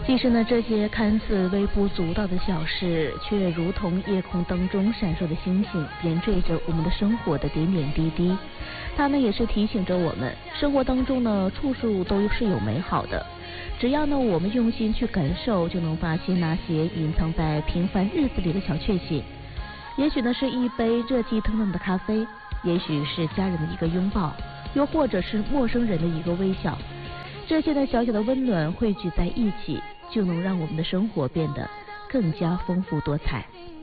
其实呢，这些看似微不足道的小事，却如同夜空当中闪烁的星星，点缀着我们的生活的点点滴滴。它呢，也是提醒着我们，生活当中呢，处处都是有美好的。只要呢，我们用心去感受，就能发现那些隐藏在平凡日子里的小确幸。也许呢，是一杯热气腾腾的咖啡，也许是家人的一个拥抱，又或者是陌生人的一个微笑。这些呢，小小的温暖汇聚在一起，就能让我们的生活变得更加丰富多彩。